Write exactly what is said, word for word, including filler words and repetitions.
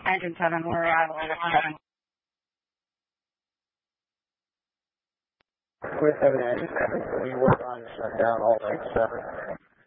Engine seven, we're arriving at With seven engine seven, we work on shutdown all night seven.